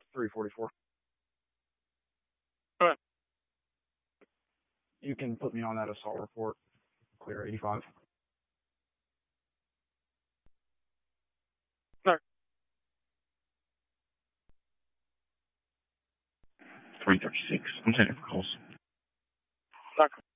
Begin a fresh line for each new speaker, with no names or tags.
344.
All right.
You can put me on that assault report. Clear 85.
No.
336. I'm sending for calls.
Knock.